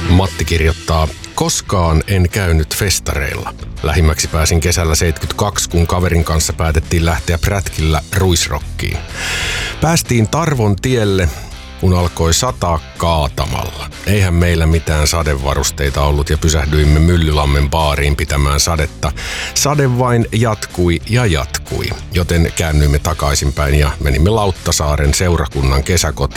Matti kirjoittaa, koskaan en käynyt festareilla. Lähimmäksi pääsin kesällä 72, kun kaverin kanssa päätettiin lähteä prätkillä ruisrokkiin. Päästiin Tarvon tielle, kun alkoi sataa kaatamalla. Eihän meillä mitään sadevarusteita ollut ja pysähdyimme Myllylammen baariin pitämään sadetta. Sade vain jatkui ja jatkui, joten käännyimme takaisinpäin ja menimme Lauttasaaren seurakunnan kesäkotiin